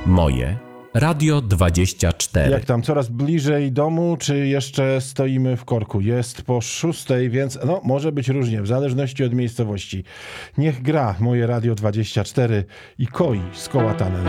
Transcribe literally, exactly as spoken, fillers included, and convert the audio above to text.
Moje Radio dwadzieścia cztery. Jak tam, coraz bliżej domu, czy jeszcze stoimy w korku? Jest po szóstej, więc no, może być różnie, w zależności od miejscowości. Niech gra Moje Radio dwadzieścia cztery i Koi z Kołatanem.